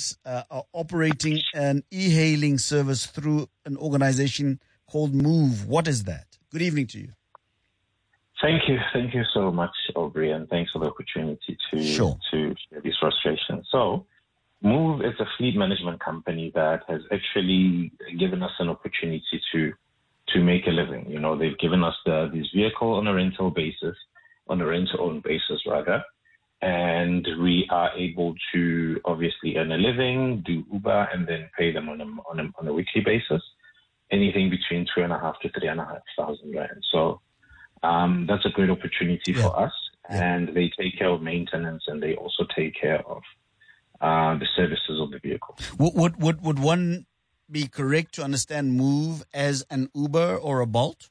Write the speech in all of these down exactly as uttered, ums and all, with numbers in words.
guys uh, are operating an e-hailing service through an organization called Move. What is that? Good evening to you. Thank you. Thank you so much, Aubrey, and thanks for the opportunity to, sure. to share these frustrations. So, Move is a fleet management company that has actually given us an opportunity to to make a living. You know, they've given us the, this vehicle on a rental basis, on a rent-to-own basis, rather, and we are able to obviously earn a living, do Uber, and then pay them on a, on a, on a weekly basis, anything between two and a half to three and a half thousand rand. So um, that's a great opportunity yeah. for us, yeah. and they take care of maintenance, and they also take care of Uh, the services of the vehicle. Would, would would would one be correct to understand Move as an Uber or a Bolt?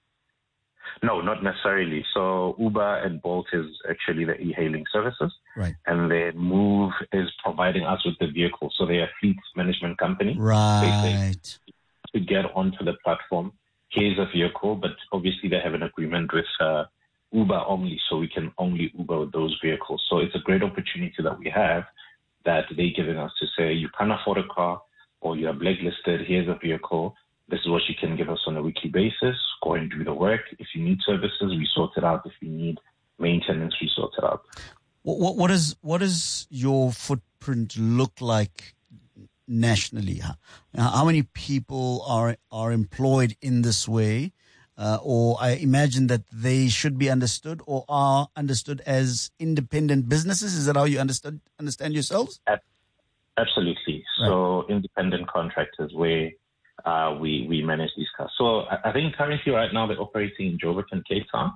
No, not necessarily. So Uber and Bolt is actually the e-hailing services, right? And then Move is providing us with the vehicle. So they are a fleet management company, right? To get onto the platform, here's a vehicle, but obviously they have an agreement with uh, Uber only, so we can only Uber those vehicles. So it's a great opportunity that we have, that they're giving us to say, you can't afford a car or you are blacklisted, here's a vehicle, this is what you can give us on a weekly basis, go and do the work. If you need services, we sort it out. If you need maintenance, we sort it out. What, what, what, is, what does your footprint look like nationally? How, how many people are, are employed in this way? Uh, or I imagine that they should be understood or are understood as independent businesses. Is that how you understand understand yourselves? Absolutely. Right. So independent contractors where uh, we, we manage these cars. So I think currently right now they're operating in Joburg and Cape Town.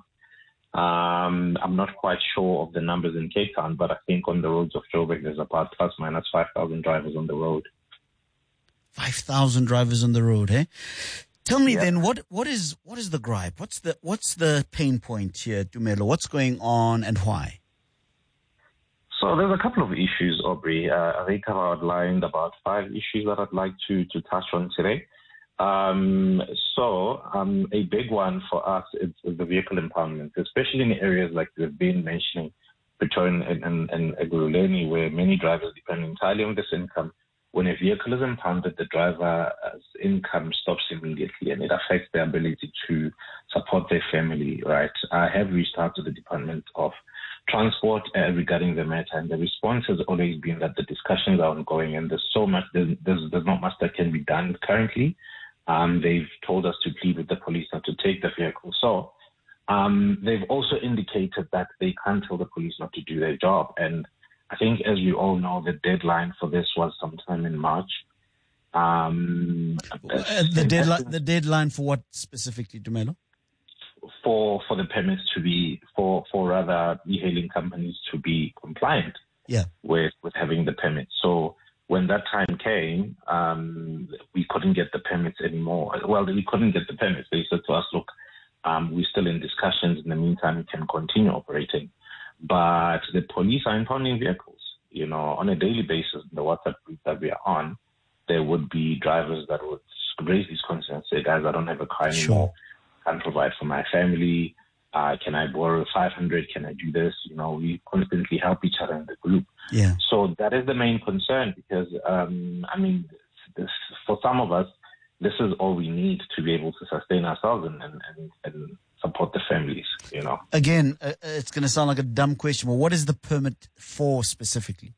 Um, I'm not quite sure of the numbers in Cape Town, but I think on the roads of Joburg there's about plus minus five thousand drivers on the road. five thousand drivers on the road, eh? Tell me yeah. then, what what is what is the gripe? What's the what's the pain point here, Tumelo? What's going on and why? So there's a couple of issues, Aubrey. Uh, I think I've outlined about five issues that I'd like to to touch on today. Um, so um, a big one for us is, is the vehicle impoundment, especially in areas like we've been mentioning, Pretoria and, and, and Ekurhuleni, where many drivers depend entirely on this income. When a vehicle is impounded, the driver's income stops immediately and it affects their ability to support their family, right? I have reached out to the Department of Transport uh, regarding the matter, and the response has always been that the discussions are ongoing and there's so much, there's, there's, there's not much that can be done currently. Um, they've told us to plead with the police not to take the vehicle. So um, they've also indicated that they can't tell the police not to do their job. And I think, as we all know, the deadline for this was sometime in March. Um, uh, the deadline, the deadline for what specifically, Tumelo? For for the permits to be for for rather e-hailing companies to be compliant. Yeah. With with having the permits. So when that time came, um, we couldn't get the permits anymore. Well, we couldn't get the permits. They said to us, "Look, um, we're still in discussions. In the meantime, we can continue operating." But the police are impounding vehicles. You know, on a daily basis, the WhatsApp group that we are on, there would be drivers that would raise these concerns, say, guys, I don't have a car anymore. Sure. Can't provide for my family. Uh, can I borrow five hundred? Can I do this? You know, we constantly help each other in the group. Yeah. So that is the main concern because, um, I mean, this, for some of us, this is all we need to be able to sustain ourselves and, and, and, and support the families, you know. Again, uh, it's going to sound like a dumb question, but what is the permit for specifically?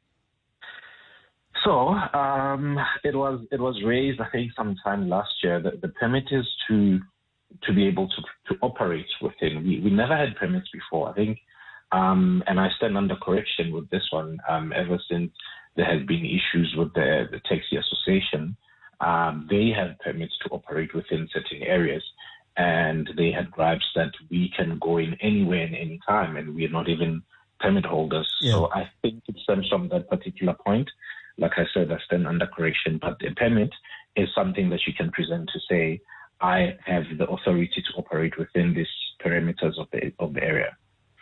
So um, it was it was raised, I think, sometime last year. The, the permit is to to be able to to operate within. We we never had permits before, I think, um, and I stand under correction with this one. Um, ever since there has been issues with the the taxi association, um, they have permits to operate within certain areas. And they had gripes that we can go in anywhere and any time, and we're not even permit holders. Yeah. So I think it stems from that particular point. Like I said, I stand under correction, but the permit is something that you can present to say, I have the authority to operate within these perimeters of the of the area.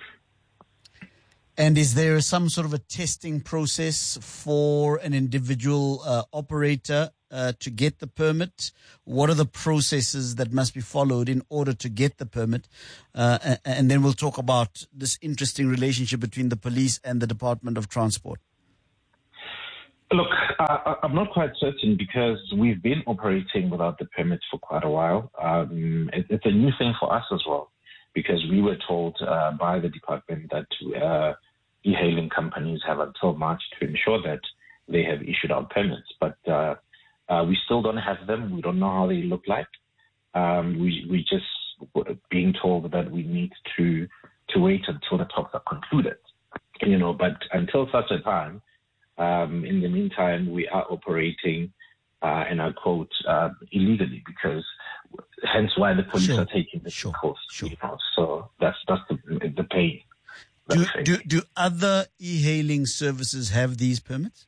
And is there some sort of a testing process for an individual uh, operator uh, to get the permit? What are the processes that must be followed in order to get the permit? Uh, and, and then we'll talk about this interesting relationship between the police and the Department of Transport. Look, uh, I'm not quite certain because we've been operating without the permits for quite a while. Um, it, it's a new thing for us as well because we were told uh, by the department that uh, e-hailing companies have until March to ensure that they have issued out permits. But uh, uh, we still don't have them. We don't know how they look like. Um, we we just being told that we need to to wait until the talks are concluded. You know, but until such a time, um, in the meantime, we are operating, uh, and I quote, uh, illegally, because hence why the police sure. are taking the sure. course. Sure. You know, so that's that's the the pain. Do, do do other e-hailing services have these permits?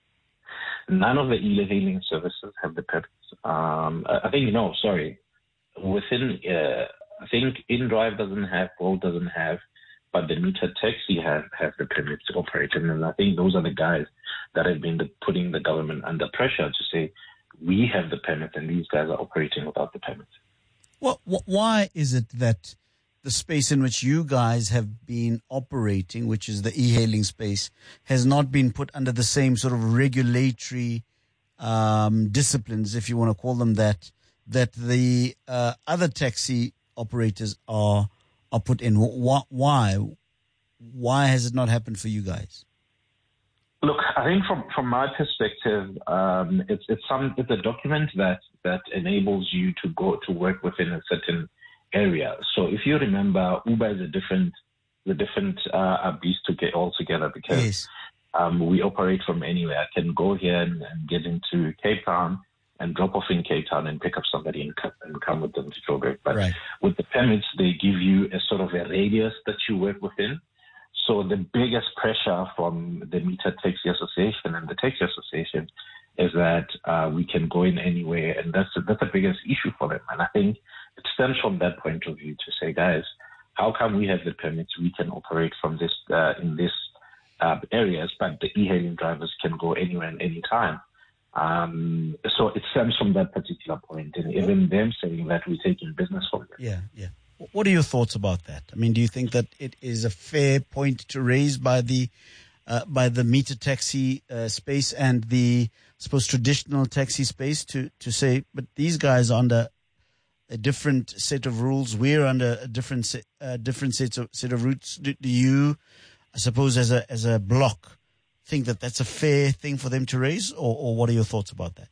None of the e-hailing services have the permits. Um, I think no, sorry. Within, uh, I think InDrive doesn't have, Bolt doesn't have, but the Meter Taxi have, have the permits to operate. And I think those are the guys that have been the, putting the government under pressure to say, we have the permit and these guys are operating without the permit. Well, why is it that the space in which you guys have been operating, which is the e-hailing space, has not been put under the same sort of regulatory um, disciplines, if you want to call them that, that the uh, other taxi operators are are put in? Why? Why has it not happened for you guys? Look, I think from, from my perspective, um, it's it's some it's a document that, that enables you to go to work within a certain area. So if you remember, Uber is a different the different uh, beast to get all together because yes. um, we operate from anywhere. I can go here and, and get into Cape Town and drop off in Cape Town and pick up somebody and come, and come with them to Joburg. But right. with the permits, they give you a sort of a radius that you work within. So the biggest pressure from the Meter Taxi Association and the Taxi Association is that uh, we can go in anywhere, and that's that's the biggest issue for them. And I think it stems from that point of view to say, guys, how come we have the permits, we can operate from this uh, in this uh, areas, but the e-hailing drivers can go anywhere and any time. Um, so it stems from that particular point, and even them saying that we're taking business from them. Yeah, yeah. What are your thoughts about that? I mean, do you think that it is a fair point to raise by the uh, by the Meter Taxi uh, space and the, I suppose, traditional taxi space to to say, but these guys are under a different set of rules. We're under a different set, uh, different set of set of routes. Do, do you, I suppose, as a as a block, think that that's a fair thing for them to raise, or, or what are your thoughts about that?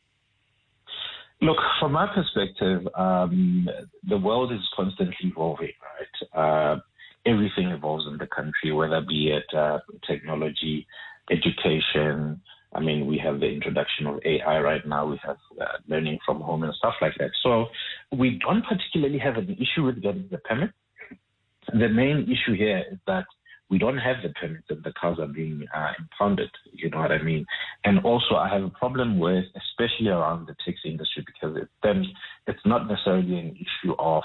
Look, from my perspective, um, the world is constantly evolving, right? Uh, everything evolves in the country, whether be it uh, technology, education. I mean, we have the introduction of A I right now. We have uh, learning from home and stuff like that. So we don't particularly have an issue with getting the permit. The main issue here is that we don't have the permits and the cars are being uh, impounded, you know what I mean? And also I have a problem with, especially around the taxi industry, because it stems, it's not necessarily an issue of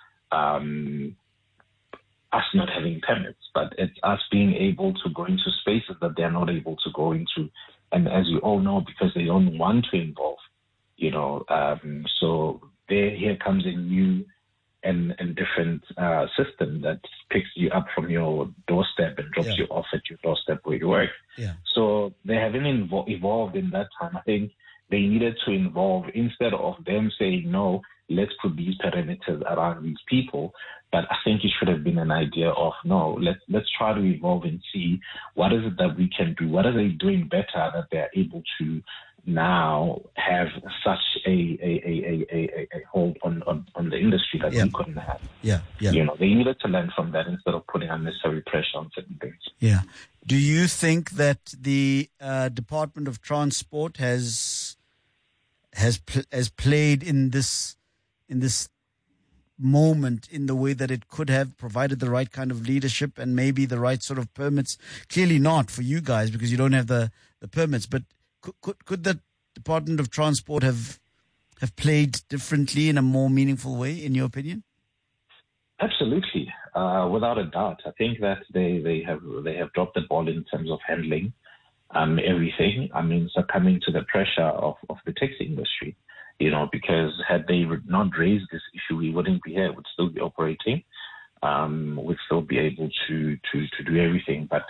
um, us not having permits, but it's us being able to go into spaces that they're not able to go into. And as you all know, because they don't want to involve, you know, um, so there, here comes a new and, and different uh, system that picks you up from your doorstep and drops yeah. you off at your doorstep where you work. Yeah. So they haven't invo- evolved in that time. I think they needed to involve, instead of them saying, no, let's put these parameters around these people. But I think it should have been an idea of, no, let's, let's try to evolve and see what is it that we can do? What are they doing better that they're able to now have such a a, a, a, a hold on, on, on the industry that yeah. we couldn't have. Yeah, yeah. You know, they needed to learn from that instead of putting unnecessary pressure on certain things. Yeah. Do you think that the uh, Department of Transport has has pl- has played in this in this moment in the way that it could have, provided the right kind of leadership and maybe the right sort of permits? Clearly not for you guys because you don't have the, the permits, but Could, could could the Department of Transport have have played differently in a more meaningful way, in your opinion? Absolutely, uh, without a doubt. I think that they, they have they have dropped the ball in terms of handling um, everything. I mean, succumbing to the pressure of, of the taxi industry, you know, because had they not raised this issue, we wouldn't be here. We'd still be operating. Um, we'd still be able to, to, to do everything. But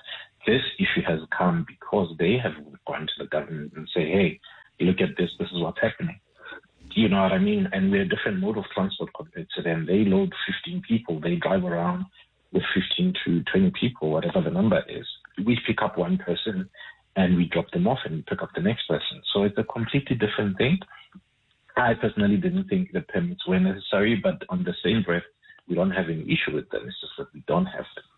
This issue has come because they have gone to the government and say, hey, look at this, this is what's happening. You know what I mean? And we're a different mode of transport compared to them. They load fifteen people. They drive around with fifteen to twenty people, whatever the number is. We pick up one person and we drop them off and we pick up the next person. So it's a completely different thing. I personally didn't think the permits were necessary, but on the same breath, we don't have any issue with them. It's just that we don't have them.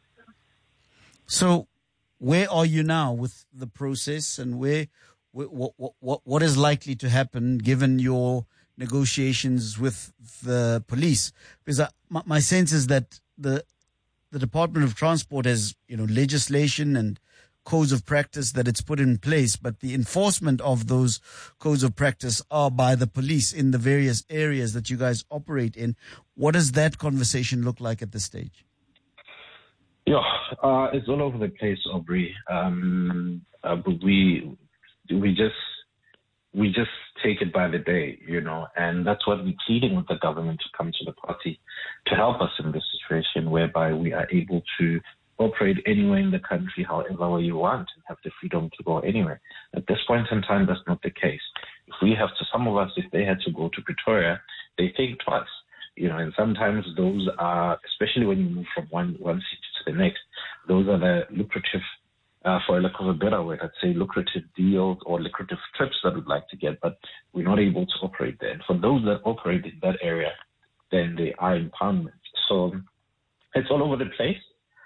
So where are you now with the process, and where, what, what, what, what is likely to happen given your negotiations with the police? Because I, my, my sense is that the the Department of Transport has, you know, legislation and codes of practice that it's put in place, but the enforcement of those codes of practice are by the police in the various areas that you guys operate in. What does that conversation look like at this stage? Yeah, uh, it's all over the place, Aubrey. Um, uh, but we we just we just take it by the day, you know, and that's what we're pleading with the government to come to the party to help us in this situation, whereby we are able to operate anywhere in the country, however way you want, and have the freedom to go anywhere. At this point in time, that's not the case. If we have to, some of us, if they had to go to Pretoria, they think twice, you know, and sometimes those are, especially when you move from one, one city to the next, those are the lucrative, uh, for a lack of a better word, I'd say lucrative deals or lucrative trips that we'd like to get, but we're not able to operate there. And for those that operate in that area, then they are impoundment. So it's all over the place.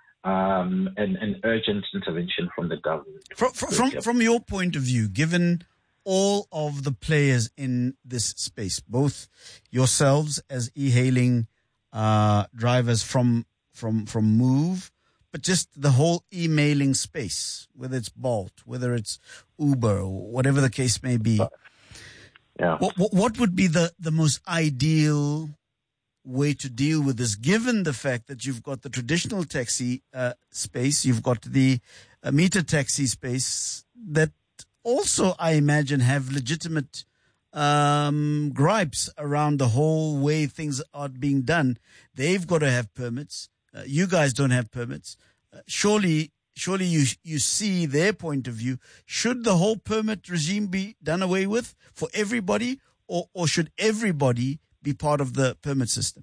Um, and, and urgent intervention from the government. From, from, from your point of view, given all of the players in this space, both yourselves as e-hailing uh, drivers from from from Move, but just the whole emailing space, whether it's Bolt, whether it's Uber, or whatever the case may be, yeah. what, what would be the, the most ideal way to deal with this, given the fact that you've got the traditional taxi uh, space, you've got the uh, meter taxi space that also, I imagine, have legitimate um, gripes around the whole way things are being done. They've got to have permits. Uh, you guys don't have permits. Uh, surely, surely you you see their point of view. Should the whole permit regime be done away with for everybody, or, or should everybody be part of the permit system?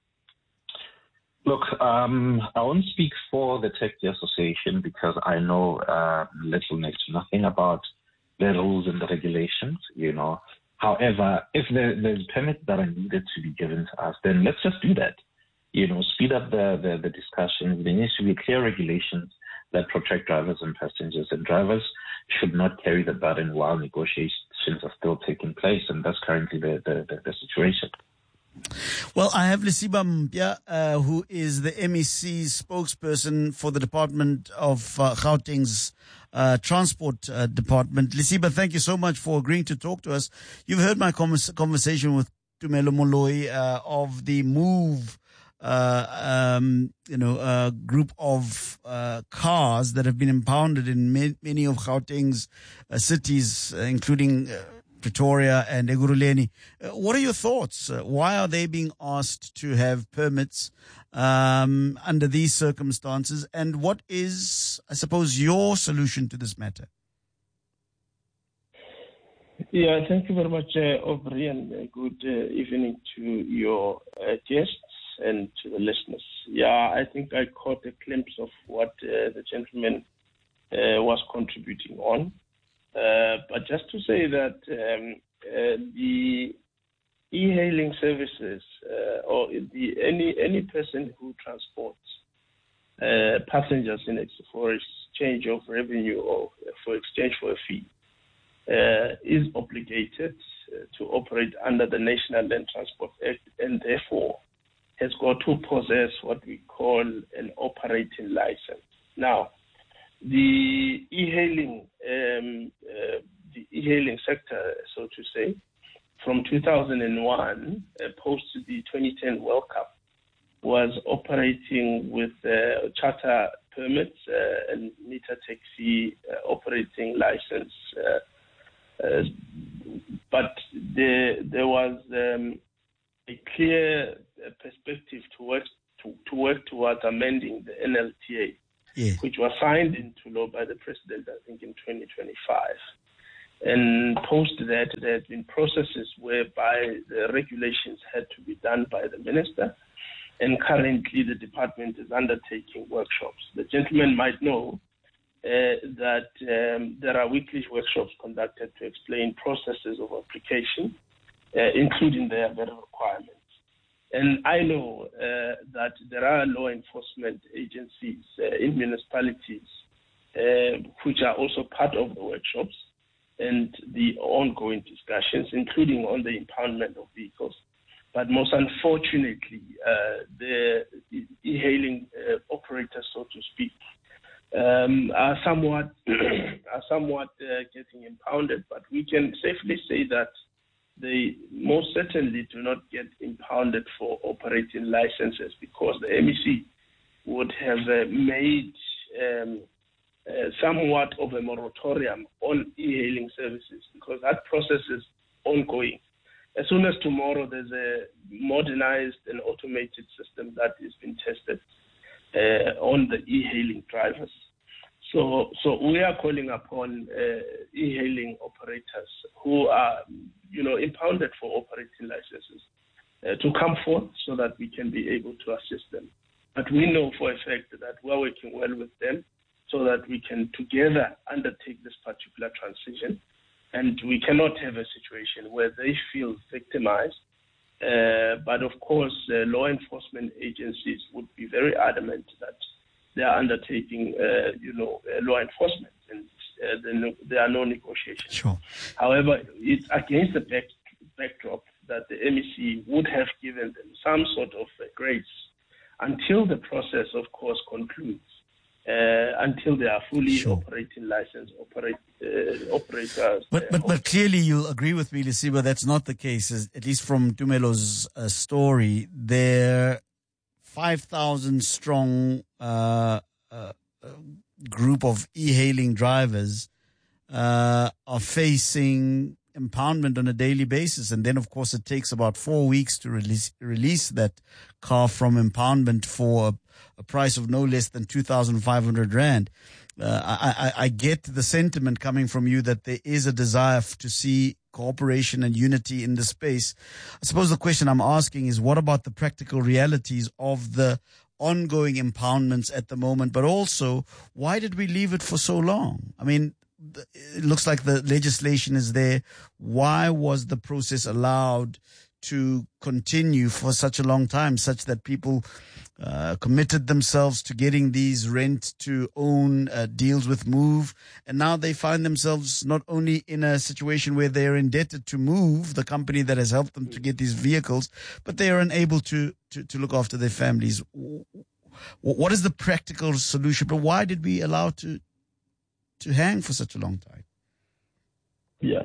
Look, um, I won't speak for the Taxi Association because I know uh, little next to nothing about the rules and the regulations, you know. However, if there, there's permits that are needed to be given to us, then let's just do that. You know, speed up the, the, the discussions. There needs to be clear regulations that protect drivers and passengers, and drivers should not carry the burden while negotiations are still taking place, and that's currently the, the, the, the situation. Well, I have Lesiba Mpya, uh, who is the M E C's spokesperson for the Department of uh, Gauteng's uh, Transport uh, Department. Lesiba, thank you so much for agreeing to talk to us. You've heard my convers- conversation with Tumelo Moloi uh, of the Move Uh, um, you know, a group of uh, cars that have been impounded in ma- many of Gauteng's uh, cities, uh, including uh, Pretoria and Ekurhuleni. Uh, what are your thoughts? Uh, why are they being asked to have permits um, under these circumstances? And what is, I suppose, your solution to this matter? Yeah, thank you very much, uh, Aubrey, and uh, good uh, evening to your uh, guests and to the listeners. Yeah, I think I caught a glimpse of what uh, the gentleman uh, was contributing on. Uh, but just to say that um, uh, the e-hailing services uh, or the, any any person who transports uh, passengers in ex- for exchange of revenue or for exchange for a fee uh, is obligated uh, to operate under the National Land Transport Act, and therefore has got to possess what we call an operating license. Now, the e-hailing, um, uh, the e-hailing sector, so to say, from two thousand one, uh, post the twenty ten World Cup, was operating with uh, charter permits uh, and meter taxi uh, operating license. Uh, uh, but there, there was um, a clear perspective to work to, to work towards amending the N L T A yeah. which was signed into law by the President, I think, in twenty twenty-five. And post that, there had been processes whereby the regulations had to be done by the Minister, and currently the department is undertaking workshops. The gentleman might know uh, that um, there are weekly workshops conducted to explain processes of application, uh, including their very requirements. And I know uh, that there are law enforcement agencies uh, in municipalities uh, which are also part of the workshops and the ongoing discussions, including on the impoundment of vehicles. But most unfortunately, uh, the e-hailing uh, operators, so to speak, um, are somewhat are somewhat uh, getting impounded. But we can safely say that they most certainly do not get impounded for operating licenses, because the M E C would have uh, made um, uh, somewhat of a moratorium on e-hailing services, because that process is ongoing. As soon as tomorrow there's a modernized and automated system that is being tested uh, on the e-hailing drivers. So, so we are calling upon uh, e-hailing operators who are, you know, impounded for operating licenses uh, to come forth so that we can be able to assist them. But we know for a fact that we're working well with them so that we can together undertake this particular transition. And we cannot have a situation where they feel victimized. Uh, but of course, uh, law enforcement agencies would be very adamant that they are undertaking, uh, you know, uh, law enforcement, and uh, there, there are no negotiations. Sure. However, it's against the back, backdrop that the M E C would have given them some sort of uh, grace until the process, of course, concludes. Uh, until they are fully sure. operating license operate, uh, operators. But, but, but clearly you'll agree with me, Lesiba, that's not the case, at least from Tumelo's uh, story. Their five thousand strong uh, uh, group of e-hailing drivers uh, are facing impoundment on a daily basis. And then, of course, it takes about four weeks to release, release that car from impoundment for a, a price of no less than two thousand five hundred rand. Uh, I, I, I get the sentiment coming from you that there is a desire to see cooperation and unity in the space. I suppose the question I'm asking is, what about the practical realities of the ongoing impoundments at the moment? But also, why did we leave it for so long? I mean, it looks like the legislation is there. Why was the process allowed to continue for such a long time, such that people uh, committed themselves to getting these rent to own uh, deals with Move, and now they find themselves not only in a situation where they are indebted to Move, the company that has helped them to get these vehicles, but they are unable to, to, to look after their families. What is the practical solution? But why did we allow to to hang for such a long time? Yeah.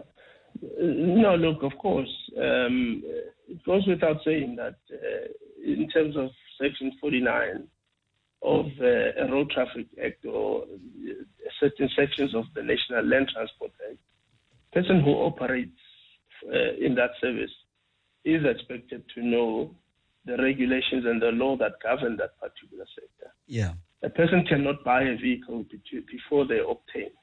No, look, of course, um, it goes without saying that uh, in terms of Section forty-nine of uh, a Road Traffic Act or certain sections of the National Land Transport Act, the person who operates uh, in that service is expected to know the regulations and the law that govern that particular sector. Yeah. A person cannot buy a vehicle before they obtain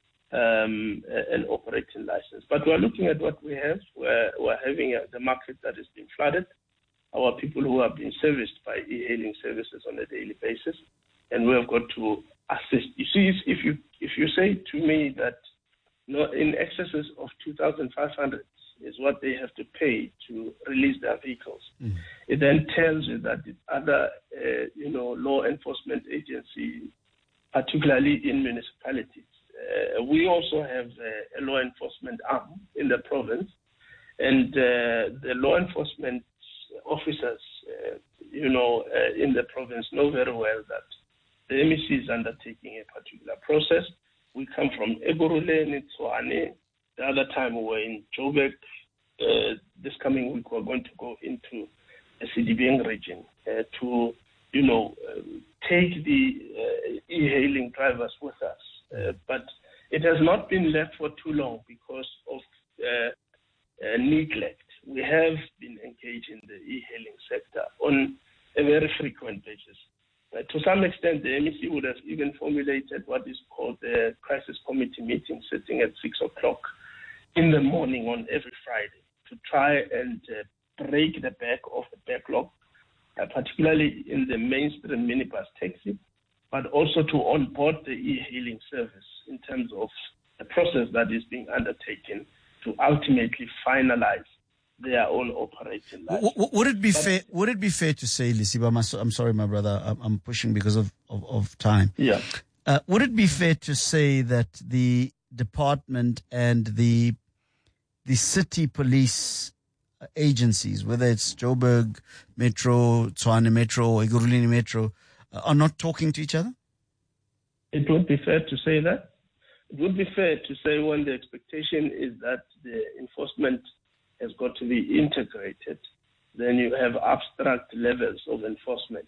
um, an operating license. But we're looking at what we have. We're, we're having a, the market that is being flooded, our people who are being serviced by e-hailing services on a daily basis, and we have got to assist. You see, if you if you say to me that you know, in excesses of two thousand five hundred is what they have to pay to release their vehicles, mm. it then tells you that the other, uh, you know, law enforcement agencies, particularly in municipalities, uh, we also have uh, a law enforcement arm in the province, and uh, the law enforcement officers, uh, you know, uh, in the province know very well that the M E C is undertaking a particular process. We come from Eburule, Nitswane. The other time we were in Joburg. Uh, this coming week we're going to go into the Sidibeng region uh, to, you know, um, take the uh, e-hailing drivers with us. Uh, but it has not been left for too long because of uh, uh, neglect. We have been engaged in the e-hailing sector on a very frequent basis uh, to some extent, the M E C would have even formulated what is called the crisis committee meeting, sitting at six o'clock in the morning on every Friday to try and uh, break the back of the backlog, uh, particularly in the mainstream minibus taxi, but also to onboard the e-hailing service in terms of the process that is being undertaken to ultimately finalize their own operating license. W- would it be but, fair? Would it be fair to say, Lisiba? I'm sorry, my brother. I'm, I'm pushing because of of, of time. Yeah. Uh, would it be fair to say that the department and the the city police agencies, whether it's Joburg Metro, Tshwane Metro, or Ekurhuleni Metro, uh, are not talking to each other? It would be fair to say that. It would be fair to say when the expectation is that the enforcement has got to be integrated, then you have abstract levels of enforcement.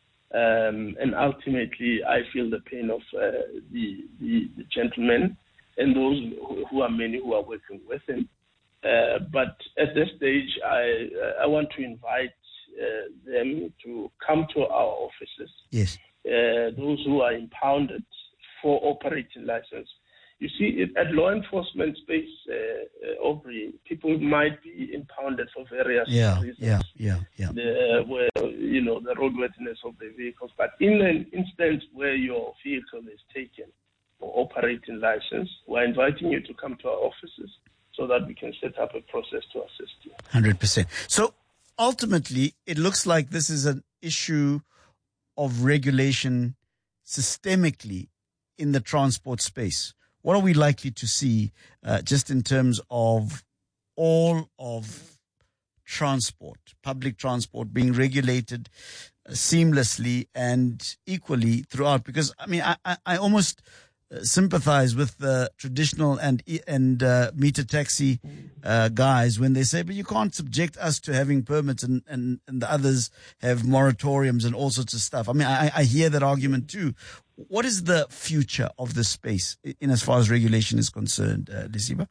Um, and ultimately, I feel the pain of uh, the, the, the gentlemen and those who, who are many who are working with him. Uh, but at this stage, I I want to invite uh, them to come to our offices. Yes. Uh, those who are impounded for operating license. You see, it, at law enforcement space, uh, uh, Aubrey, people might be impounded for various yeah, reasons. Yeah, yeah, yeah. The, where, you know, the roadworthiness of the vehicles. But in an instance where your vehicle is taken for operating license, we're inviting you to come to our offices so that we can set up a process to assist you. one hundred percent. So ultimately, it looks like this is an issue of regulation systemically in the transport space. What are we likely to see uh, just in terms of all of transport, public transport being regulated uh, seamlessly and equally throughout? Because, I mean, I, I, I almost uh, sympathize with the traditional and and uh, meter taxi uh, guys when they say, but you can't subject us to having permits and, and, and the others have moratoriums and all sorts of stuff. I mean, I, I hear that argument too. What is the future of this space in as far as regulation is concerned, uh, Lisiba?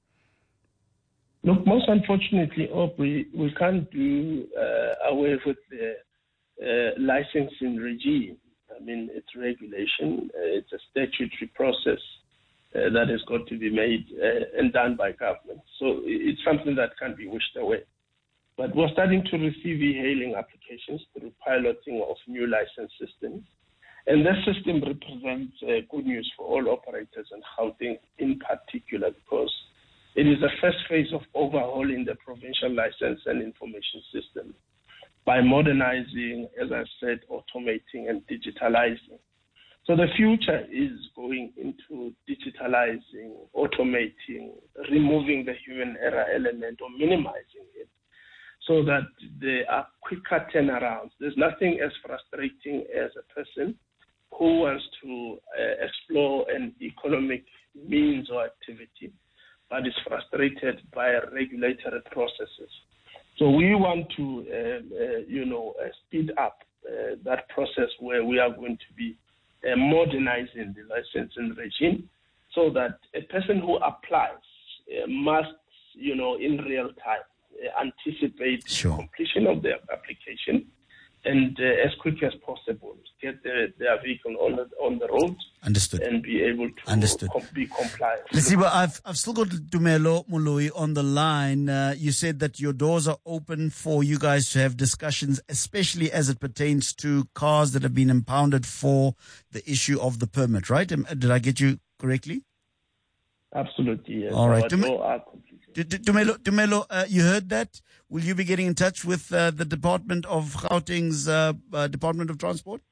Look, most unfortunately, Aubrey, we can't do uh, away with the uh, licensing regime. I mean, it's regulation. Uh, it's a statutory process uh, that has got to be made uh, and done by government. So it's something that can't be wished away. But we're starting to receive e-hailing applications through piloting of new license systems. And this system represents uh, good news for all operators and Gauteng in particular, because it is the first phase of overhauling the provincial license and information system by modernizing, as I said, automating and digitalizing. So the future is going into digitalizing, automating, removing the human error element or minimizing it so that there are quicker turnarounds. There's nothing as frustrating as a person who wants to uh, explore an economic means or activity, but is frustrated by regulatory processes. So we want to, uh, uh, you know, uh, speed up uh, that process where we are going to be uh, modernizing the licensing regime so that a person who applies uh, must, you know, in real time uh, anticipate sure. the completion of their application and uh, as quick as possible get the, their vehicle on the, on the road. Understood. And be able to Understood. Com- be compliant. Lisiba, I've, I've still got Tumelo Moloi on the line. Uh, you said that your doors are open for you guys to have discussions, especially as it pertains to cars that have been impounded for the issue of the permit, right? Um, did I get you correctly? Absolutely, yes. All right. Our Tume- door are completely- Tumelo, Tumelo, uh, you heard that? Will you be getting in touch with uh, the Department of Gauteng's uh, uh, Department of Transport?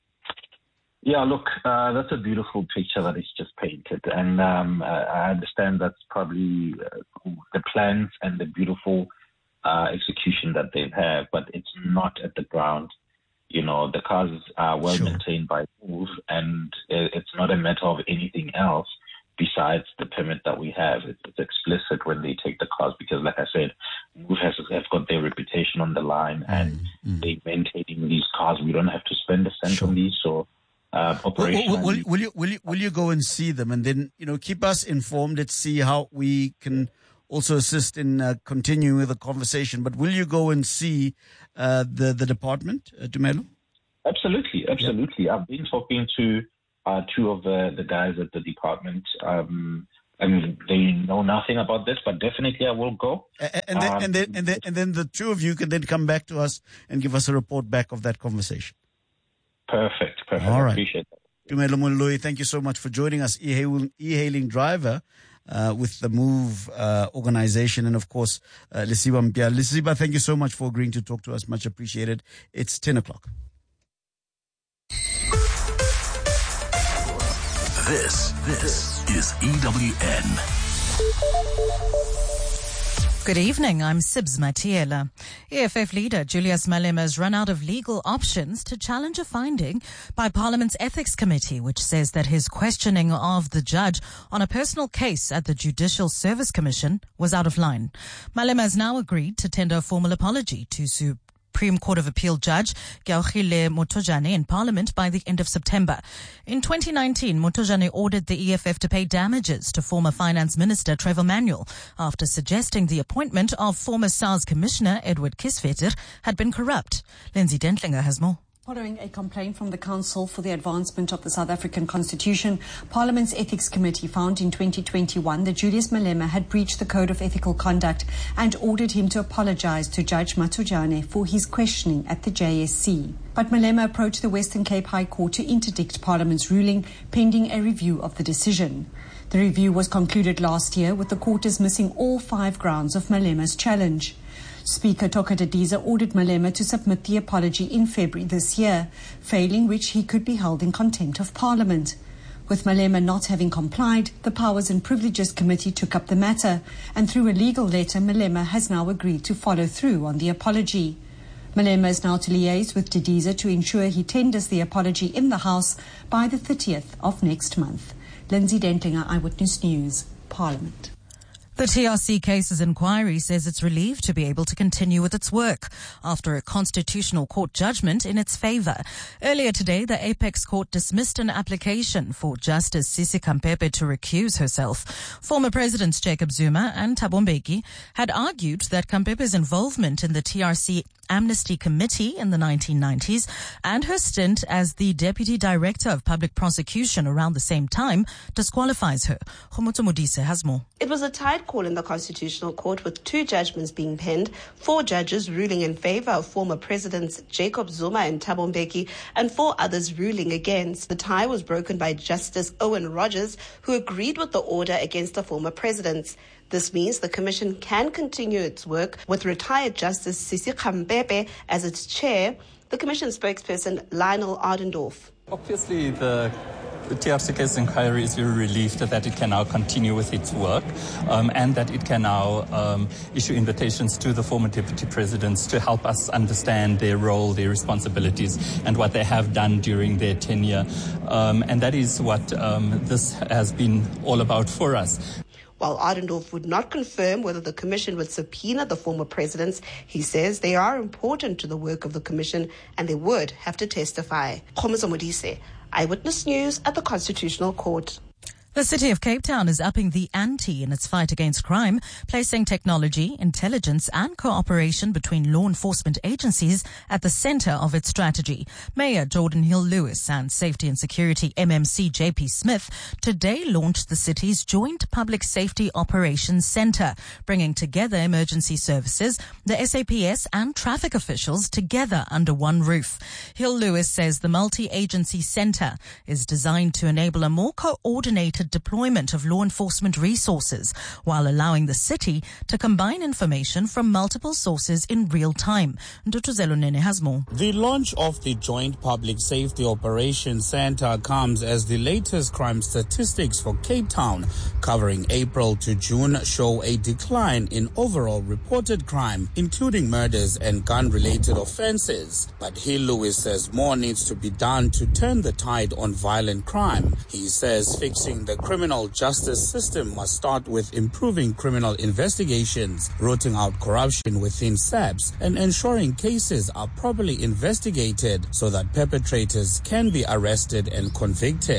Yeah, look, uh, that's a beautiful picture that is just painted. And um, uh, I understand that's probably uh, the plans and the beautiful uh, execution that they have, but it's not at the ground. You know, the cars are well Sure. maintained by Move, and it's not a matter of anything else besides the permit that we have. It's, it's explicit when they take the cars because, like I said, Move has, has got their reputation on the line, and mm. they're maintaining these cars. We don't have to spend a cent Sure. on these, so uh, operationally. Will, will, will, you, will, you, will you go and see them and then, you know, keep us informed? Let's see how we can also assist in uh, continuing with the conversation. But will you go and see uh, the, the department, uh, Tumelo? Absolutely, absolutely. Yep. I've been talking to uh, two of the, the guys at the department. Um, I mean, they know nothing about this, but definitely I will go. And, and, then, um, and, then, and, then, and then the two of you can then come back to us and give us a report back of that conversation. Perfect, perfect. All right. I appreciate that. Tumelo Moloi, thank you so much for joining us. E-hailing, e-hailing driver uh, with the Move uh, organization, and of course, uh, Lesiba Mpia. Lesiba, thank you so much for agreeing to talk to us. Much appreciated. It's ten o'clock. This, this is E W N. Good evening, I'm Sibs Matiela. E F F leader Julius Malema has run out of legal options to challenge a finding by Parliament's Ethics Committee, which says that his questioning of the judge on a personal case at the Judicial Service Commission was out of line. Malema has now agreed to tender a formal apology to Supreme Supreme Court of Appeal Judge Keaokhile Motojane in Parliament by the end of September. In twenty nineteen, Motojane ordered the E F F to pay damages to former Finance Minister Trevor Manuel after suggesting the appointment of former SARS Commissioner Edward Kieswetter had been corrupt. Lindsay Dentlinger has more. Following a complaint from the Council for the Advancement of the South African Constitution, Parliament's Ethics Committee found in twenty twenty-one that Julius Malema had breached the Code of Ethical Conduct and ordered him to apologize to Judge Motojane for his questioning at the J S C. But Malema approached the Western Cape High Court to interdict Parliament's ruling, pending a review of the decision. The review was concluded last year, with the court dismissing all five grounds of Malema's challenge. Speaker Toka Didiza ordered Malema to submit the apology in February this year, failing which he could be held in contempt of Parliament. With Malema not having complied, the Powers and Privileges Committee took up the matter, and through a legal letter, Malema has now agreed to follow through on the apology. Malema is now to liaise with Didiza to ensure he tenders the apology in the House by the thirtieth of next month. Lindsay Dentlinger, Eyewitness News, Parliament. The T R C Cases Inquiry says it's relieved to be able to continue with its work after a Constitutional Court judgment in its favour. Earlier today, the Apex Court dismissed an application for Justice Sisi Khampepe to recuse herself. Former Presidents Jacob Zuma and Thabo Mbeki had argued that Khampepe's involvement in the T R C Amnesty Committee in the nineteen nineties and her stint as the Deputy Director of Public Prosecution around the same time disqualifies her. Khomotso Modise has more. It was a tight call in the Constitutional Court, with two judgments being penned, four judges ruling in favour of former Presidents Jacob Zuma and Thabo Mbeki, and four others ruling against. The tie was broken by Justice Owen Rogers, who agreed with the order against the former presidents. This means the Commission can continue its work with retired Justice Sisi Khampepe as its chair. The Commission spokesperson Lionel Ardendorf. Obviously, the The T R C Case Inquiry is very relieved that it can now continue with its work um, and that it can now um, issue invitations to the former deputy presidents to help us understand their role, their responsibilities, and what they have done during their tenure. Um, and that is what um, this has been all about for us. While Ardendorf would not confirm whether the Commission would subpoena the former presidents, he says they are important to the work of the Commission and they would have to testify. Khomotso Modise, Eyewitness News at the Constitutional Court. The City of Cape Town is upping the ante in its fight against crime, placing technology, intelligence and cooperation between law enforcement agencies at the centre of its strategy. Mayor Jordan Hill-Lewis and Safety and Security M M C J P Smith today launched the city's Joint Public Safety Operations Centre, bringing together emergency services, the S A P S and traffic officials together under one roof. Hill-Lewis says the multi-agency centre is designed to enable a more coordinated deployment of law enforcement resources while allowing the city to combine information from multiple sources in real time. Ndutuzelo Nene has more. The launch of the Joint Public Safety Operations Centre comes as the latest crime statistics for Cape Town, covering April to June, show a decline in overall reported crime, including murders and gun-related offences. But Hill-Lewis says more needs to be done to turn the tide on violent crime. He says fixing the The criminal justice system must start with improving criminal investigations, rooting out corruption within S A Ps, and ensuring cases are properly investigated so that perpetrators can be arrested and convicted.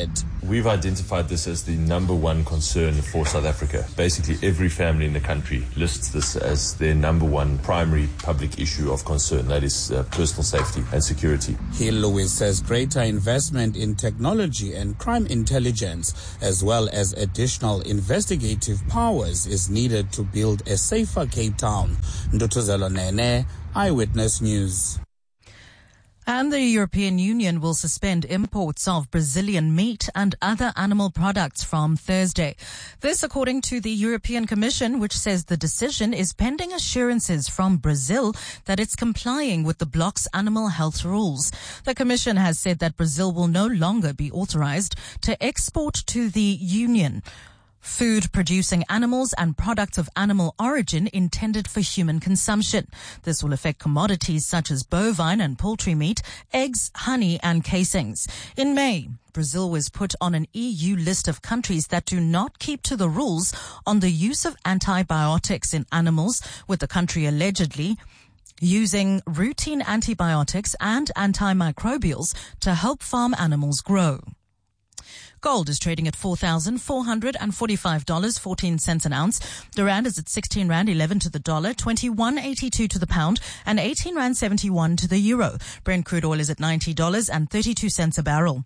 We've identified this as the number one concern for South Africa. Basically, every family in the country lists this as their number one primary public issue of concern. That is uh, personal safety and security. Hill Lewis says greater investment in technology and crime intelligence, as well as additional investigative powers, is needed to build a safer Cape Town. Ndutuzelo Nene, Eyewitness News. And the European Union will suspend imports of Brazilian meat and other animal products from Thursday. This according to the European Commission, which says the decision is pending assurances from Brazil that it's complying with the bloc's animal health rules. The Commission has said that Brazil will no longer be authorized to export to the Union food producing animals and products of animal origin intended for human consumption. This will affect commodities such as bovine and poultry meat, eggs, honey, and casings. In May, Brazil was put on an E U list of countries that do not keep to the rules on the use of antibiotics in animals, with the country allegedly using routine antibiotics and antimicrobials to help farm animals grow. Gold is trading at four thousand four hundred forty-five dollars and fourteen cents an ounce. The rand is at sixteen rand eleven to the dollar, twenty-one eighty-two to the pound, and eighteen rand seventy-one to the euro. Brent crude oil is at ninety dollars and thirty-two cents a barrel.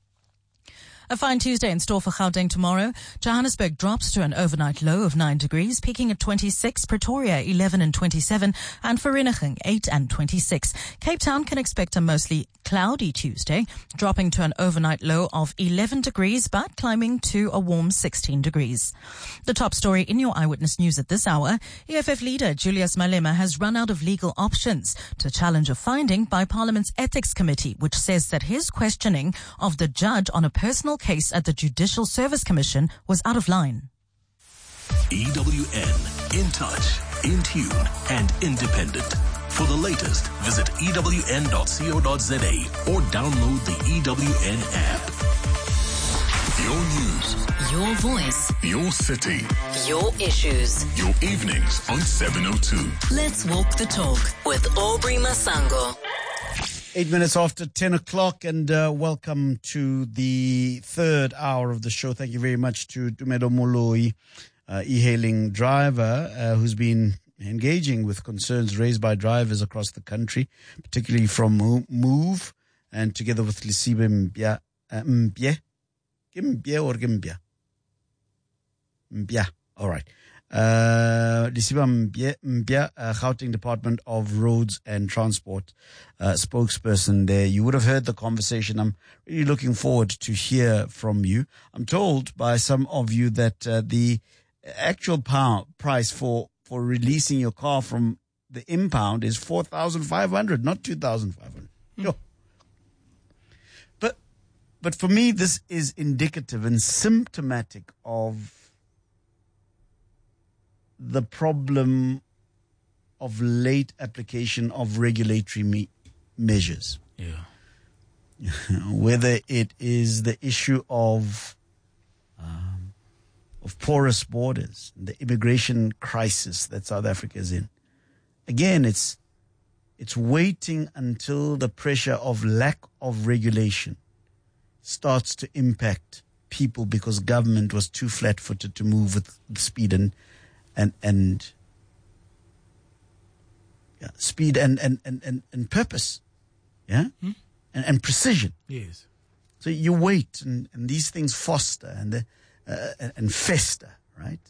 A fine Tuesday in store for Gauteng tomorrow. Johannesburg drops to an overnight low of nine degrees, peaking at twenty-six, Pretoria eleven and twenty-seven, and Vereeniging eight and twenty-six. Cape Town can expect a mostly cloudy Tuesday, dropping to an overnight low of eleven degrees, but climbing to a warm sixteen degrees. The top story in your Eyewitness News at this hour: E F F leader Julius Malema has run out of legal options to challenge a finding by Parliament's Ethics Committee, which says that his questioning of the judge on a personal case at the Judicial Service Commission was out of line. E W N, in touch, in tune, and independent. For the latest, visit E W N dot co dot za or download the E W N app. Your news, your voice, your city, your issues, your evenings on seven oh two. Let's walk the talk with Aubrey Masango. Eight minutes after ten o'clock, and uh, welcome to the third hour of the show. Thank you very much to Tumedo Moloi, uh, e-hailing driver, uh, who's been engaging with concerns raised by drivers across the country, particularly from Move, and together with Lisibe Mbya, uh, Mbye, Mbye or Mbya? Mbya, all right. Uh, Lisiba Mbya, Mbya uh, Gauteng Department of Roads and Transport uh, spokesperson there. You would have heard the conversation. I'm really looking forward to hear from you. I'm told by some of you that uh, the actual power price for, for releasing your car from the impound is four thousand five hundred, not two thousand five hundred. Mm. Yo. But, but for me, this is indicative and symptomatic of the problem of late application of regulatory me- measures. Yeah. Whether it is the issue of um, of porous borders, the immigration crisis that South Africa is in. Again, it's it's waiting until the pressure of lack of regulation starts to impact people because government was too flat-footed to move with speed and And and yeah, speed and and, and, and, and purpose, yeah, hmm? and, and precision. Yes. So you wait, and, and these things foster and the, uh, and fester, right?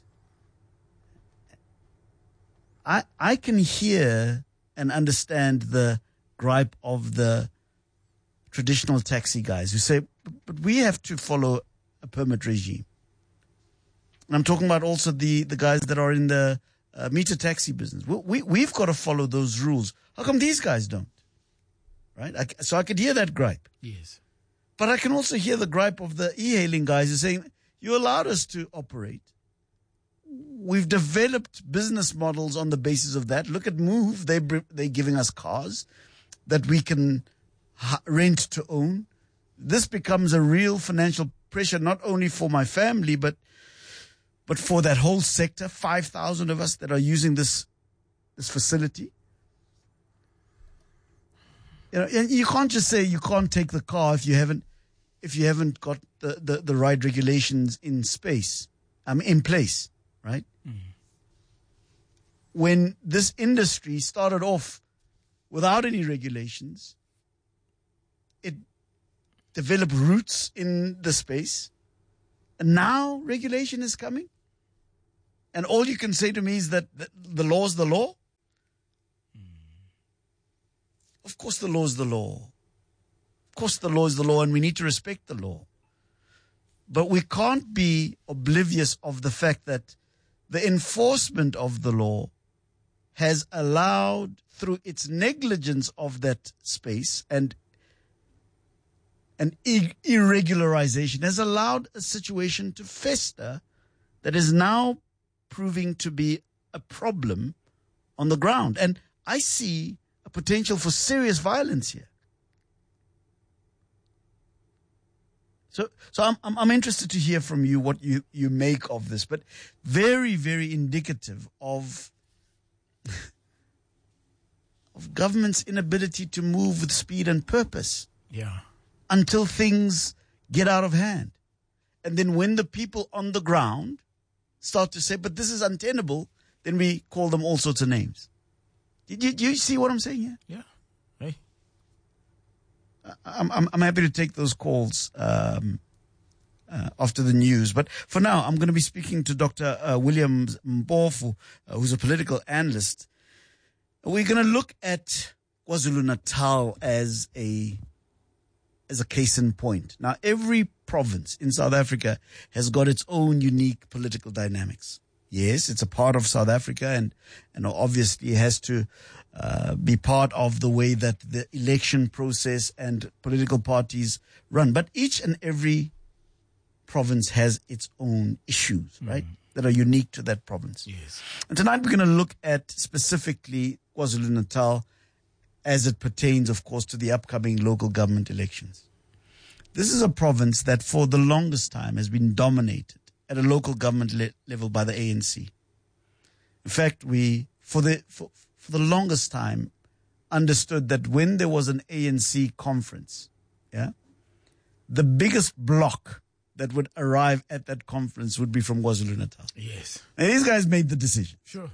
I I can hear and understand the gripe of the traditional taxi guys who say, but we have to follow a permit regime. And I'm talking about also the, the guys that are in the uh, meter taxi business. We, we, we've got to follow those rules. How come these guys don't? Right? I, so I could hear that gripe. Yes. But I can also hear the gripe of the e-hailing guys who are saying, you allowed us to operate. We've developed business models on the basis of that. Look at Move. They, they're giving us cars that we can rent to own. This becomes a real financial pressure, not only for my family, but But for that whole sector, five thousand of us that are using this this facility. You know, and you can't just say you can't take the car if you haven't. if you haven't got the, the, the right regulations in space, um, in place, right? Mm. When this industry started off without any regulations, it developed roots in the space, and now regulation is coming. And all you can say to me is that the law is the law. Mm. Of course the law is the law. Of course the law is the law, and we need to respect the law. But we can't be oblivious of the fact that the enforcement of the law has allowed, through its negligence of that space and an irregularization, has allowed a situation to fester that is now proving to be a problem on the ground. And I see a potential for serious violence here. So, so I'm, I'm, I'm interested to hear from you what you, you make of this, but very, very indicative of, of government's inability to move with speed and purpose. Yeah. Until things get out of hand. And then when the people on the ground start to say, but this is untenable, then we call them all sorts of names. Did you, do you see what I'm saying here? Yeah. Hey. I'm, I'm, I'm happy to take those calls um, uh, after the news. But for now, I'm going to be speaking to Doctor Uh, William Mpofu, uh, who's a political analyst. We're going to look at KwaZulu-Natal as a as a case in point. Now, every province in South Africa has got its own unique political dynamics. Yes, it's a part of South Africa, and, and obviously has to uh, be part of the way that the election process and political parties run. But each and every province has its own issues, right, mm. that are unique to that province. Yes. And tonight we're going to look at specifically KwaZulu-Natal as it pertains, of course, to the upcoming local government elections. This is a province that for the longest time has been dominated at a local government le- level by the A N C. In fact, we, for the, for, for the longest time, understood that when there was an A N C conference, yeah, the biggest block that would arrive at that conference would be from KwaZulu-Natal. Yes. And these guys made the decision. Sure.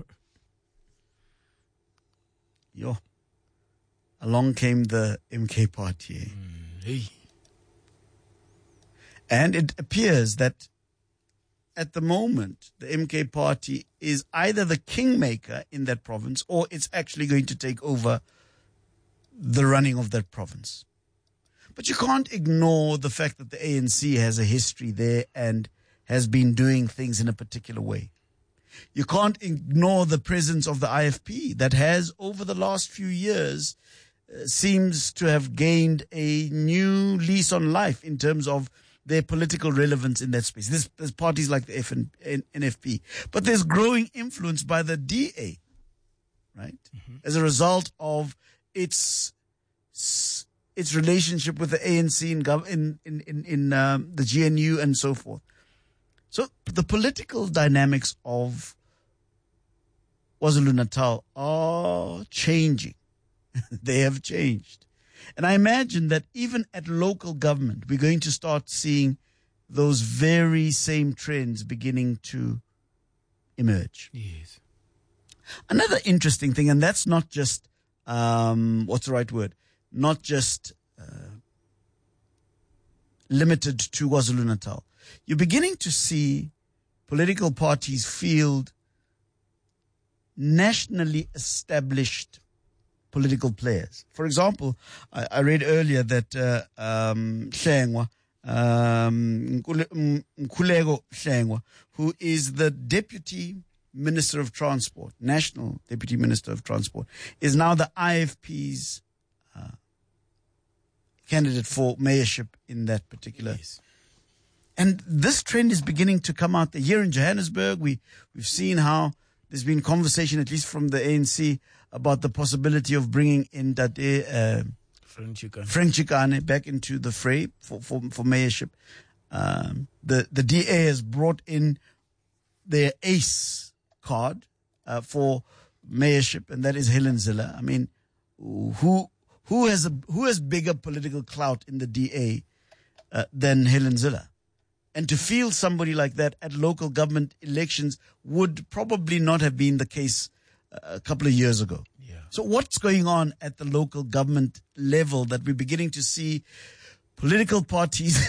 Yo. Along came the M K party. Mm, hey. And it appears that at the moment, the M K party is either the kingmaker in that province, or it's actually going to take over the running of that province. But you can't ignore the fact that the A N C has a history there and has been doing things in a particular way. You can't ignore the presence of the I F P that has, over the last few years, uh, seems to have gained a new lease on life in terms of their political relevance in that space. There's, there's parties like the F N, N, N F P, but there's growing influence by the D A, right? Mm-hmm. As a result of its its relationship with the A N C in gov- in in in, in um, the G N U and so forth. So the political dynamics of KwaZulu-Natal are changing. They have changed. And I imagine that even at local government, we're going to start seeing those very same trends beginning to emerge. Yes. Another interesting thing, and that's not just, um, what's the right word? Not just uh, limited to KwaZulu-Natal. You're beginning to see political parties field nationally established political players. For example, I, I read earlier that uh, um, Hlengwa, um, Nkululeko Hlengwa, who is the Deputy Minister of Transport, National Deputy Minister of Transport, is now the I F P's uh, candidate for mayorship in that particular. Yes. And this trend is beginning to come out there. Here in Johannesburg, we, we've seen how there's been conversation, at least from the A N C, about the possibility of bringing in Dade uh, Frank Chikane back into the fray for, for, for mayorship. Um, the, the D A has brought in their ace card uh, for mayorship, and that is Helen Zille. I mean, who who has a, who has bigger political clout in the D A uh, than Helen Zille. And to field somebody like that at local government elections would probably not have been the case uh, a couple of years ago. Yeah. So what's going on at the local government level that we're beginning to see political parties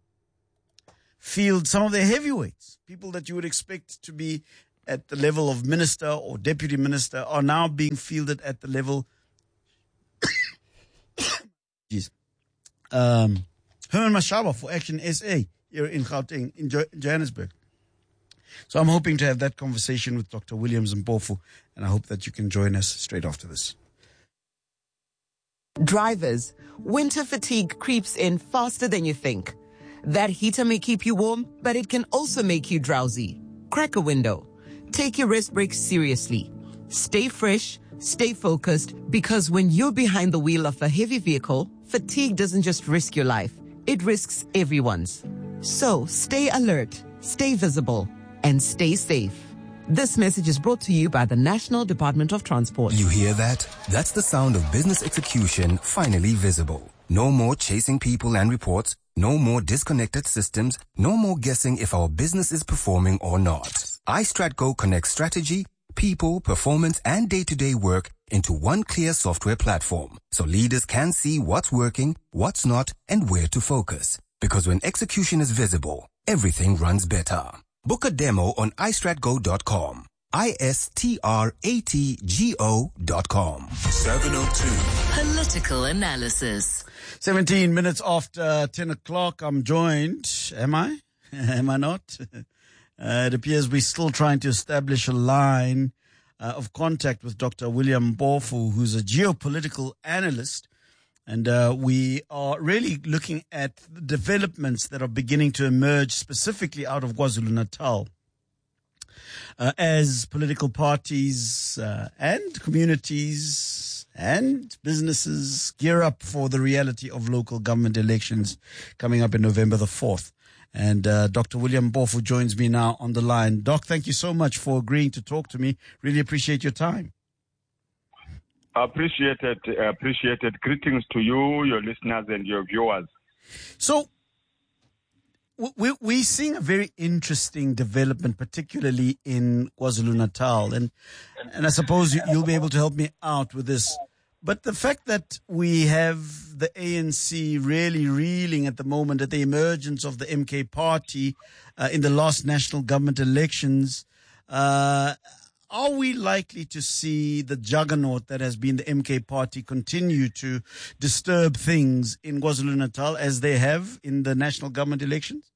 field some of their heavyweights, people that you would expect to be at the level of minister or deputy minister are now being fielded at the level Jeez. Um, Herman Mashaba for Action S A here in Gauteng, in jo- Johannesburg. So I'm hoping to have that conversation with Doctor Williams Mpofu, and I hope that you can join us straight after this. Drivers, winter fatigue creeps in faster than you think. That heater may keep you warm, but it can also make you drowsy. Crack a window. Take your rest breaks seriously. Stay fresh, stay focused, because when you're behind the wheel of a heavy vehicle, fatigue doesn't just risk your life, it risks everyone's. So stay alert, stay visible, and stay safe. This message is brought to you by the National Department of Transport. You hear that? That's the sound of business execution finally visible. No more chasing people and reports, no more disconnected systems, no more guessing if our business is performing or not. iStratGo connects strategy, people, performance, and day-to-day work into one clear software platform, so leaders can see what's working, what's not, and where to focus. Because when execution is visible, everything runs better. Book a demo on i strat go dot com. I S T R A T G O dot com. seven oh two. Political analysis. seventeen minutes after ten o'clock, I'm joined. Am I? Am I not? Uh, it appears we're still trying to establish a line uh, of contact with Doctor William Mpofu, who's a geopolitical analyst. And uh, we are really looking at the developments that are beginning to emerge specifically out of KwaZulu-Natal uh, as political parties uh, and communities and businesses gear up for the reality of local government elections coming up in November the fourth. And uh, Doctor William Mpofu joins me now on the line. Doc, thank you so much for agreeing to talk to me. Really appreciate your time. Appreciated, appreciated. Greetings to you, your listeners, and your viewers. So, we, we're seeing a very interesting development, particularly in KwaZulu-Natal, and and I suppose you, you'll be able to help me out with this. But the fact that we have the A N C really reeling at the moment at the emergence of the M K party uh, in the last national government elections, uh, are we likely to see the juggernaut that has been the M K party continue to disturb things in KwaZulu-Natal as they have in the national government elections?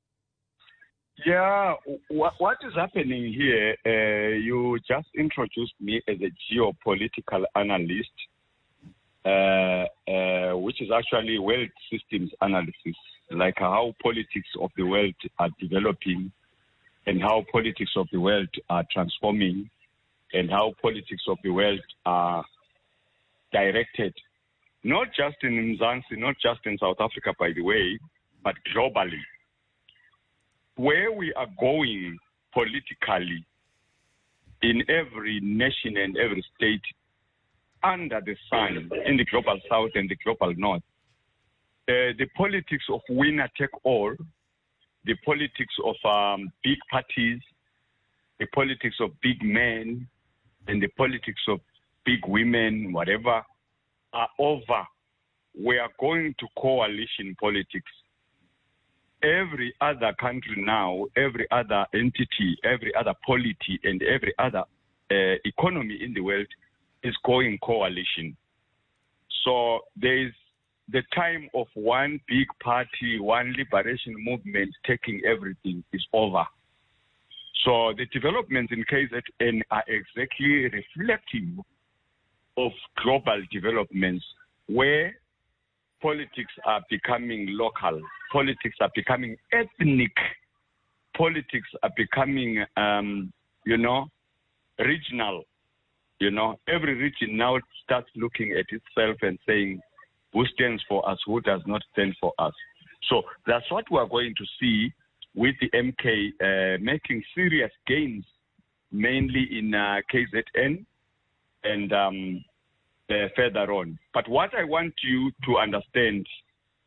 Yeah, what, what is happening here, uh, you just introduced me as a geopolitical analyst, uh, uh, which is actually world systems analysis, like how politics of the world are developing and how politics of the world are transforming and how politics of the world are directed, not just in Mzansi, not just in South Africa, by the way, but globally. Where we are going politically in every nation and every state under the sun, in the global south and the global north, uh, the politics of winner take all, the politics of um, big parties, the politics of big men, and the politics of big women, whatever, are over. We are going to coalition politics. Every other country now, every other entity, every other polity, and every other uh, economy in the world is going coalition. So there is the time of one big party, one liberation movement taking everything is over. So the developments in K Z N are exactly reflective of global developments where politics are becoming local, politics are becoming ethnic, politics are becoming, um, you know, regional. You know, every region now starts looking at itself and saying, who stands for us, who does not stand for us. So that's what we are going to see with the M K uh, making serious gains, mainly in uh, K Z N and um, uh, further on. But what I want you to understand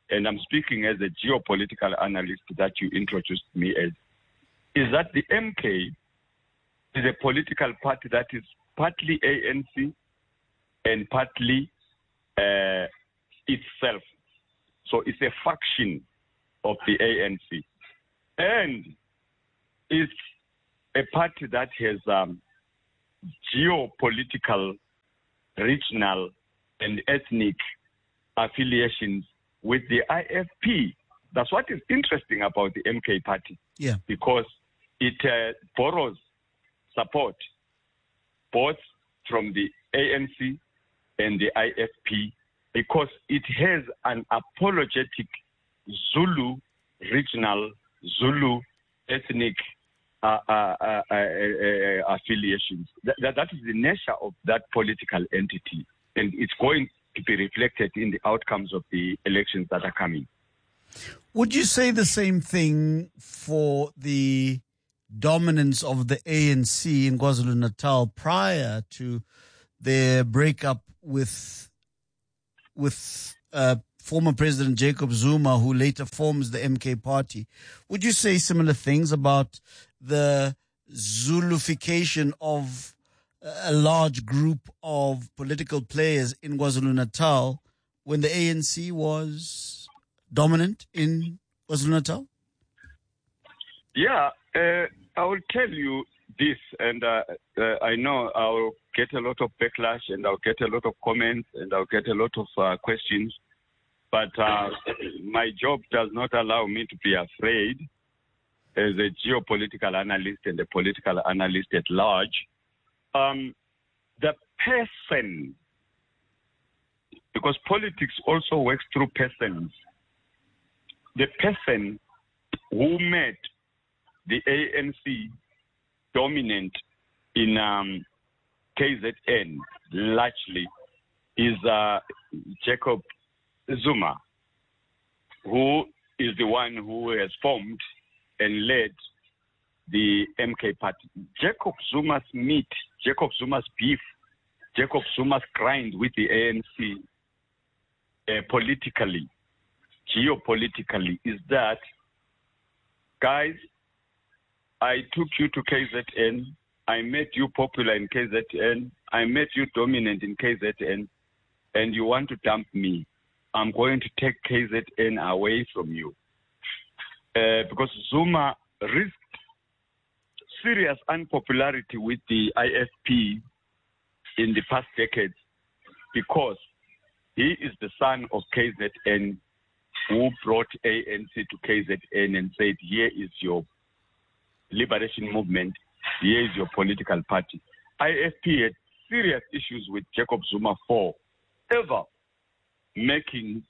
and I'm speaking as a geopolitical analyst that you introduced me as, is that the M K is a political party that is partly A N C and partly uh, itself. So it's a faction of the A N C. And it's a party that has um, geopolitical, regional, and ethnic affiliations with the I F P. That's what is interesting about the M K party. Yeah. Because it uh, borrows support both from the A N C and the I F P because it has an apologetic Zulu regional, Zulu ethnic uh, uh, uh, uh, uh, affiliations. That, that, that is the nature of that political entity, and it's going to be reflected in the outcomes of the elections that are coming. Would you say the same thing for the dominance of the A N C in KwaZulu-Natal prior to their breakup with with uh, former President Jacob Zuma, who later forms the M K party? Would you say similar things about the Zulufication of a large group of political players in KwaZulu-Natal when the A N C was dominant in KwaZulu-Natal? Yeah, uh, I will tell you this, and uh, uh, I know I'll get a lot of backlash, and I'll get a lot of comments, and I'll get a lot of uh, questions, but uh, my job does not allow me to be afraid as a geopolitical analyst and a political analyst at large. Um, the person, because politics also works through persons, the person who made the A N C dominant in um, K Z N largely is uh, Jacob Zuma, who is the one who has formed and led the M K party. Jacob Zuma's meat, Jacob Zuma's beef, Jacob Zuma's grind with the A N C uh, politically, geopolitically, is that, guys, I took you to K Z N, I made you popular in K Z N, I made you dominant in K Z N, and you want to dump me. I'm going to take K Z N away from you. Uh, because Zuma risked serious unpopularity with the I F P in the past decades because he is the son of K Z N who brought A N C to K Z N and said, here is your liberation movement, here is your political party. I F P had serious issues with Jacob Zuma for ever making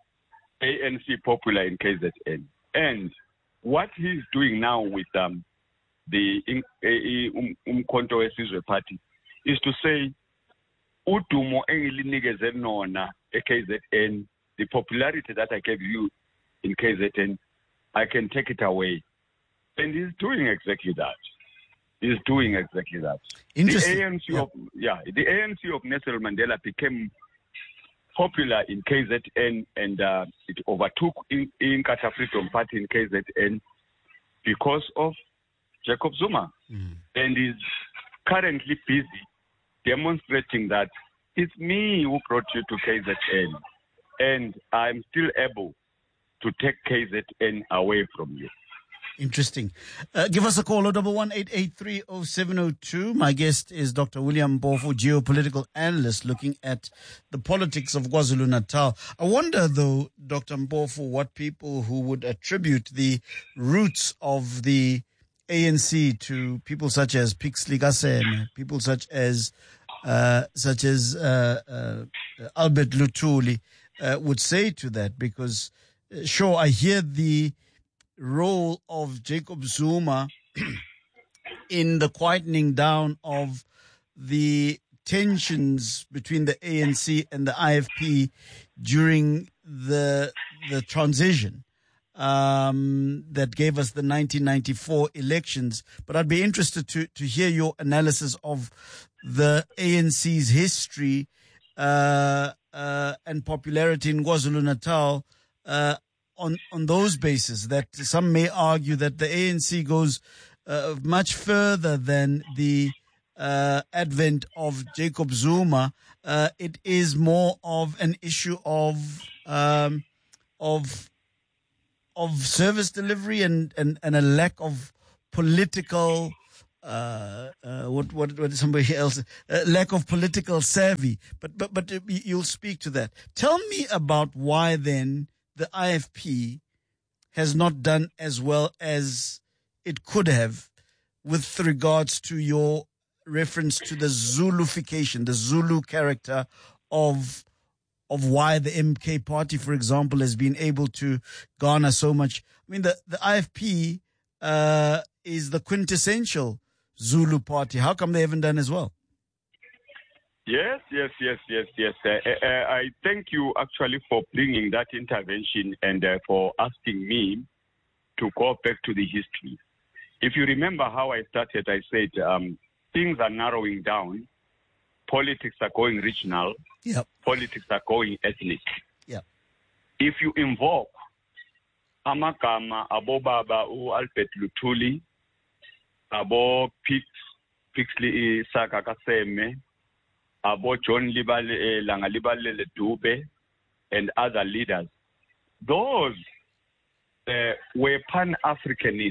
A N C popular in K Z N. And what he's doing now with um, the Umkhonto Wesizwe Party is to say, udumo engilinigeze nona e K Z N, the popularity that I gave you in K Z N, I can take it away. And he's doing exactly that. He's doing exactly that. Interesting. The A N C yeah. of yeah, the A N C of Nelson Mandela became popular in K Z N, and uh, it overtook in, in Inkatha Freedom Party in K Z N because of Jacob Zuma. Mm. And is currently busy demonstrating that it's me who brought you to K Z N, and I'm still able to take K Z N away from you. Interesting. Uh, give us a call, oh one one, eight eight three, oh seven oh two. My guest is Doctor William Mpofu, geopolitical analyst, looking at the politics of KwaZulu-Natal. I wonder, though, Doctor Mpofu, what people who would attribute the roots of the A N C to people such as Pixley Kaseme, people such as uh, such as uh, uh, Albert Luthuli uh, would say to that, because uh, sure, I hear the role of Jacob Zuma in the quietening down of the tensions between the A N C and the I F P during the the transition um, that gave us the nineteen ninety-four elections. But I'd be interested to to hear your analysis of the A N C's history uh, uh, and popularity in KwaZulu-Natal uh, on on those bases. That some may argue that the A N C goes uh, much further than the uh, advent of Jacob Zuma. Uh, it is more of an issue of um, of of service delivery and, and, and a lack of political uh, uh, what what what somebody else uh, lack of political savvy. But but but you'll speak to that. Tell me about why then the I F P has not done as well as it could have with regards to your reference to the Zulufication, the Zulu character of of why the M K party, for example, has been able to garner so much. I mean, the, the I F P uh, is the quintessential Zulu party. How come they haven't done as well? Yes, yes, yes, yes, yes. Uh, uh, I thank you actually for bringing that intervention and uh, for asking me to go back to the history. If you remember how I started, I said um, things are narrowing down. Politics are going regional. Yep. Politics are going ethnic. Yep. If you invoke amagama abo baba u Albert Luthuli, abo Pix Pixley Saka Kaseme, abo John Libale Langalibale Dube, and other leaders, those uh, were Pan-Africanists.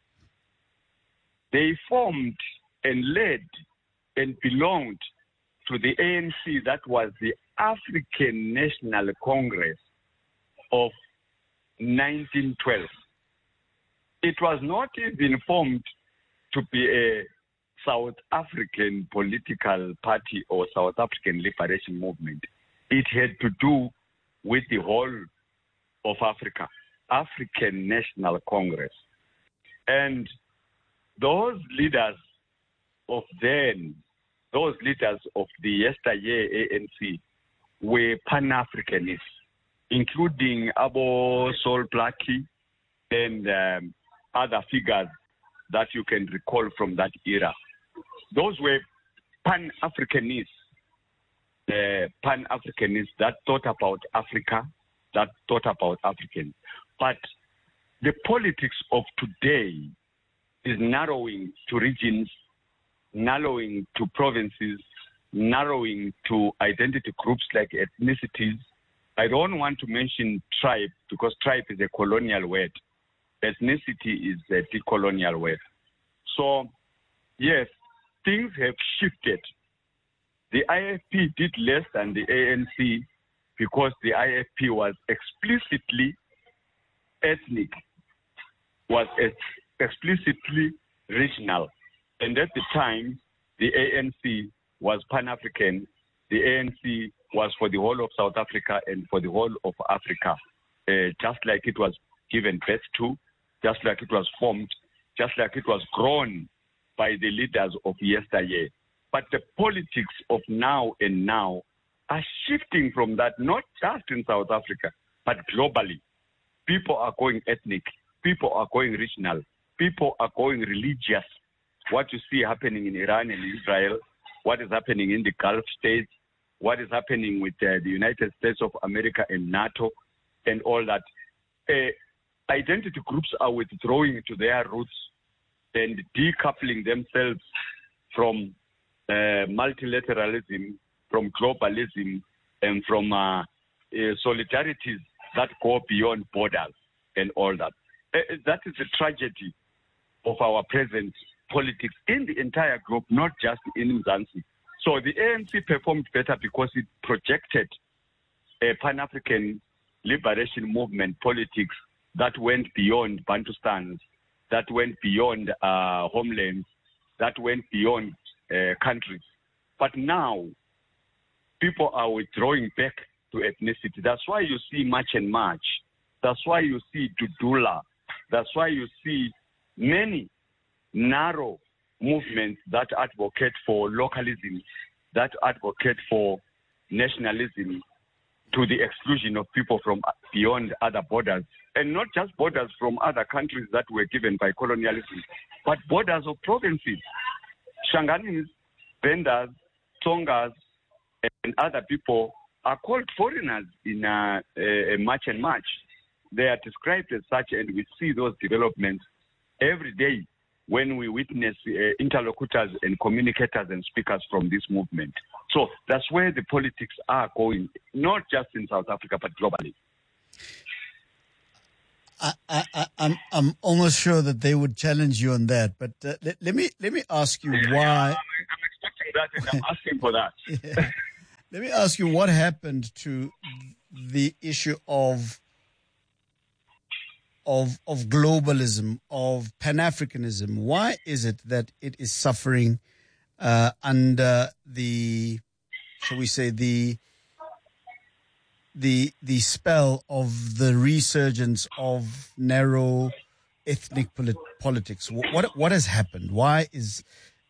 They formed and led and belonged to the A N C, that was the African National Congress of nineteen twelve. It was not even formed to be a South African political party or South African liberation movement. It had to do with the whole of Africa, African National Congress. And those leaders of then, those leaders of the yesteryear A N C were Pan-Africanists, including Abo Sol Blackie and um, other figures that you can recall from that era. Those were Pan-Africanists, uh, Pan-Africanists that thought about Africa, that thought about Africans. But the politics of today is narrowing to regions, narrowing to provinces, narrowing to identity groups like ethnicities. I don't want to mention tribe because tribe is a colonial word. Ethnicity is a decolonial word. So, yes, things have shifted. The I F P did less than the A N C because the I F P was explicitly ethnic, was explicitly regional. And at the time, the A N C was Pan-African. The A N C was for the whole of South Africa and for the whole of Africa, uh, just like it was given birth to, just like it was formed, just like it was grown by the leaders of yesteryear. But the politics of now and now are shifting from that, not just in South Africa, but globally. People are going ethnic. People are going regional. People are going religious. What you see happening in Iran and Israel, what is happening in the Gulf states, what is happening with uh, the United States of America and NATO and all that. Uh, identity groups are withdrawing to their roots and decoupling themselves from uh, multilateralism, from globalism, and from uh, uh, solidarities that go beyond borders and all that. Uh, that is the tragedy of our present politics in the entire group, not just in Mzansi. So the A N C performed better because it projected a Pan-African liberation movement politics that went beyond Bantustans, that went beyond uh, homelands, that went beyond uh, countries. But now, people are withdrawing back to ethnicity. That's why you see March and March. That's why you see Dudula. That's why you see many narrow movements that advocate for localism, that advocate for nationalism to the exclusion of people from beyond other borders. And not just borders from other countries that were given by colonialism, but borders of provinces. Shanganese, Bendas, Tongas, and other people are called foreigners in uh, uh, March and March. they are described as such, and we see those developments every day when we witness uh, interlocutors and communicators and speakers from this movement. So that's where the politics are going, not just in South Africa, but globally. I, I, I'm I'm almost sure that they would challenge you on that, but uh, let, let me let me ask you why. I'm, I'm expecting that, and I'm asking for that. Yeah. Let me ask you what happened to the issue of of of globalism, of Pan-Africanism. Why is it that it is suffering uh, under the, shall we say, the the the spell of the resurgence of narrow ethnic polit- politics? What what has happened? Why is